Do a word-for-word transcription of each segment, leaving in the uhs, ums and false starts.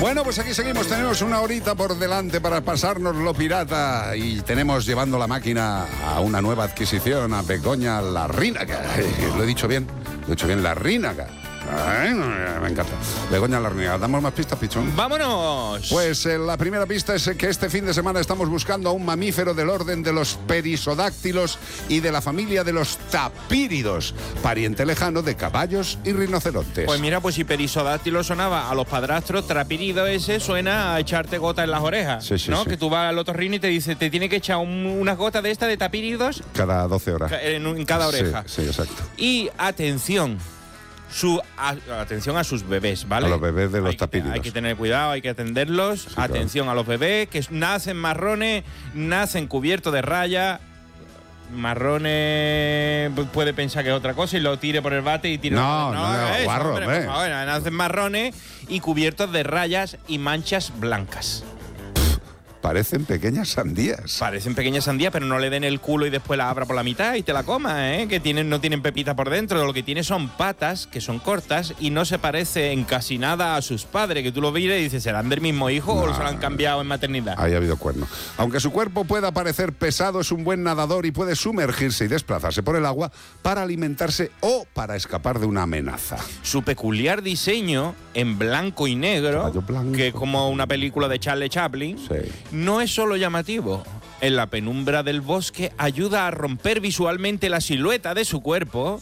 Bueno, pues aquí seguimos, tenemos una horita por delante para pasarnos lo pirata y tenemos llevando la máquina a una nueva adquisición, a Begoña Larrínaga. Lo he dicho bien, lo he dicho bien, Larrínaga. Ay, me encanta. Begoña Larrínaga, ¿damos más pistas, Pichón? ¡Vámonos! Pues eh, la primera pista es que este fin de semana estamos buscando a un mamífero del orden de los perisodáctilos y de la familia de los tapíridos, pariente lejano de caballos y rinocerontes. Pues mira, pues si perisodáctilo sonaba a los padrastros, trapírido ese suena a echarte gotas en las orejas, sí, sí, ¿no? Sí. Que tú vas al otorrino y te dice, te tiene que echar un, unas gotas de esta de tapíridos Cada doce horas. en, en cada oreja. Sí, sí, exacto. Y atención, su a, atención a sus bebés, ¿vale? A los bebés de los hay que, tapíridos. Hay que tener cuidado, hay que atenderlos. Sí, atención claro. a los bebés que nacen marrones, nacen cubiertos de rayas. Marrones puede pensar que es otra cosa y lo tire por el bate y tire. No, no, no, haga eso, guarro, hombre, hombre. por favor, nacen marrones y cubiertos de rayas y manchas blancas. Parecen pequeñas sandías. Parecen pequeñas sandías, pero no le den el culo y después la abra por la mitad y te la comas, ¿eh? Que tienen, no tienen pepita por dentro. Lo que tiene son patas, que son cortas, y no se parece en casi nada a sus padres, que tú lo miras y dices, ¿serán del mismo hijo No, o se lo han cambiado en maternidad? Ahí ha habido cuerno. Aunque su cuerpo pueda parecer pesado, es un buen nadador y puede sumergirse y desplazarse por el agua para alimentarse o para escapar de una amenaza. Su peculiar diseño en blanco y negro, Caballo blanco. que es como una película de Charlie Chaplin, Sí. no es solo llamativo. En la penumbra del bosque ayuda a romper visualmente la silueta de su cuerpo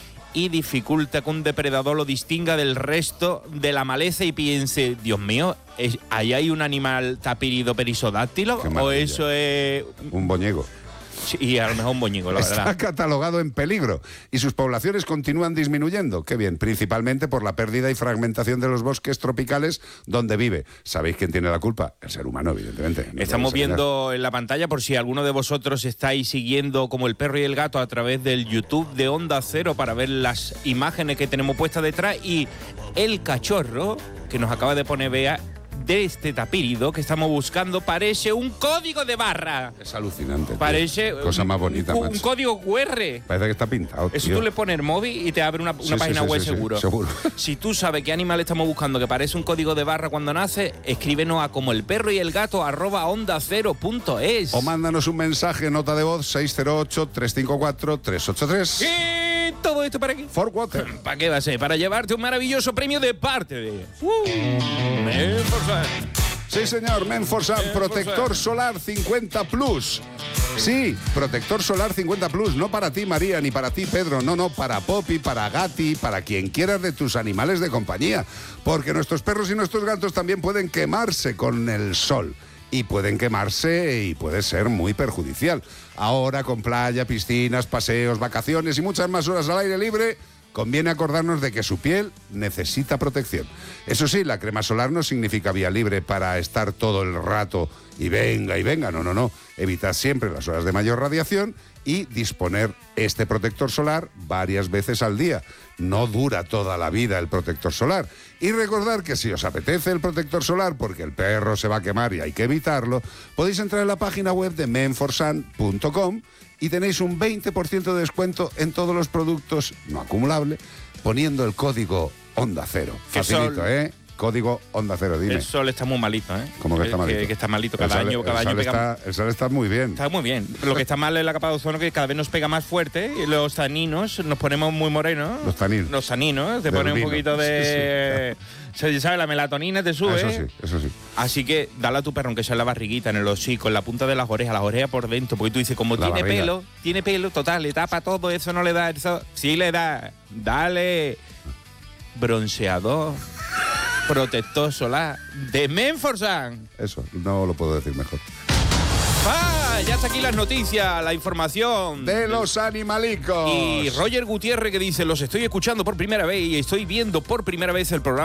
y dificulta que un depredador lo distinga del resto de la maleza y piense, Dios mío, ¿es- ¿ahí hay un animal tapírido perisodáctilo? Qué ¿O maravilla. eso es...? Un boñego. Sí, y a lo mejor un boñigo, la Está verdad. catalogado en peligro y sus poblaciones continúan disminuyendo. Qué bien, principalmente por la pérdida y fragmentación de los bosques tropicales donde vive. ¿Sabéis quién tiene la culpa? El ser humano, evidentemente. No Estamos podéis engañar. viendo en la pantalla, por si alguno de vosotros estáis siguiendo como el perro y el gato a través del YouTube de Onda Cero para ver las imágenes que tenemos puestas detrás, y el cachorro que nos acaba de poner Bea de este tapírido que estamos buscando parece un código de barra. Es alucinante. tío. Parece Cosa más bonita, un, un macho. código Q R. Parece que está pintado, Eso tío. tú le pones el móvil y te abre una, una Sí, sí, página sí, web sí, sí, seguro. seguro. Si tú sabes qué animal estamos buscando que parece un código de barra cuando nace, escríbenos a como el perro y el gato arroba onda cero punto es. O mándanos un mensaje, nota de voz, seis cero ocho, tres cinco cuatro, tres ocho tres. Y todo esto para aquí. For Water. ¿Para qué va a ser? Para llevarte un maravilloso premio de parte de... Uh, Menforsan. Sí, señor, Menforsan, protector solar cincuenta plus. Sí, protector solar cincuenta plus, no para ti, María, ni para ti, Pedro, no, no, para Poppy, para Gatti, para quien quieras de tus animales de compañía. Porque nuestros perros y nuestros gatos también pueden quemarse con el sol. Y pueden quemarse y puede ser muy perjudicial. Ahora, con playa, piscinas, paseos, vacaciones y muchas más horas al aire libre, conviene acordarnos de que su piel necesita protección. Eso sí, la crema solar no significa vía libre para estar todo el rato y venga y venga. No, no, no. Evitad siempre las horas de mayor radiación y disponer este protector solar varias veces al día. No dura toda la vida el protector solar. Y recordar que si os apetece el protector solar porque el perro se va a quemar y hay que evitarlo, podéis entrar en la página web de menforsan punto com y tenéis un veinte por ciento de descuento en todos los productos no acumulable poniendo el código Onda Cero. Que Facilito, sol- ¿eh? Código Onda Cero, dime. El sol está muy malito, ¿eh? ¿Cómo que está malito? Que, que está malito. El Cada sol- año, cada el año sol pega... está, el sol está muy bien. Está muy bien. Lo que está mal es la capa de ozono, que cada vez nos pega más fuerte y los taninos nos ponemos muy morenos. Los taninos. Los taninos. Te Del pone un vino. poquito de... Se ¿Sabes? La melatonina te sube. Eso sí, eso sí. Así que dale a tu perro, aunque sea en la barriguita, en el hocico, en la punta de las orejas, las orejas por dentro, porque tú dices, como La tiene barriga. pelo, tiene pelo, total, le tapa todo, eso no le da, eso sí le da. Dale bronceador, protector solar de Menforsan. Eso, no lo puedo decir mejor. ¡Ah! Ya está aquí las noticias, la información. De los animalicos. Y Roger Gutiérrez que dice, los estoy escuchando por primera vez y estoy viendo por primera vez el programa.